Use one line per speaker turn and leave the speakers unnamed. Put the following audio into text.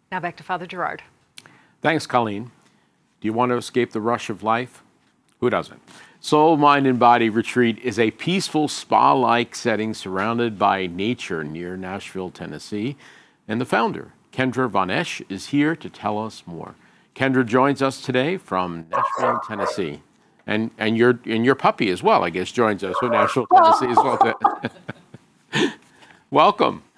Now back to Father Gerard.
Thanks, Colleen. Do you want to escape the rush of life? Who doesn't? Soul, Mind, and Body Retreat is a peaceful spa-like setting surrounded by nature near Nashville, Tennessee. And the founder, Kendra Von Esch, is here to tell us more. Kendra joins us today from Nashville, Tennessee. And your puppy as well, I guess, joins us from Nashville, Tennessee as well. Welcome.